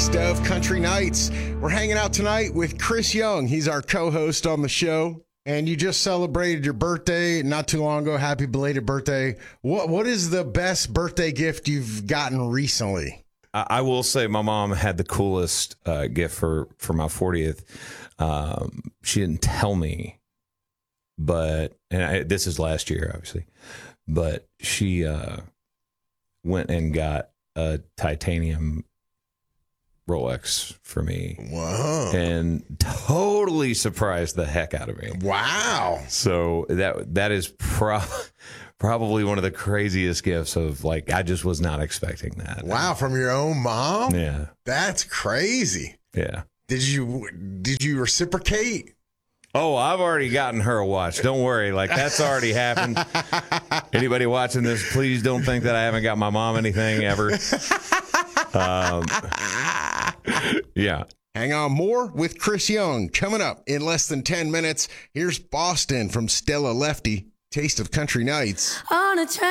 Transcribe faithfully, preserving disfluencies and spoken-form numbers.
Taste of Country Nights. We're hanging out tonight with Chris Young. He's our co-host on the show. And you just celebrated your birthday not too long ago. Happy belated birthday. What What is the best birthday gift you've gotten recently? I, I will say my mom had the coolest uh, gift for, for my fortieth. Um, she didn't tell me, but, and I, this is last year, obviously, but she uh, went and got a titanium Rolex for me. Wow. And totally surprised the heck out of me. Wow. So that that is pro- probably one of the craziest gifts of, like, I just was not expecting that. Wow, from your own mom? Yeah. That's crazy. Yeah. Did you did you reciprocate? Oh, I've already gotten her a watch. Don't worry. Like, that's already happened. Anybody watching this, please don't think that I haven't got my mom anything ever. Um, yeah. Hang on, more with Chris Young coming up in less than ten minutes. Here's Boston from Stella Lefty, Taste of Country Nights. On a train.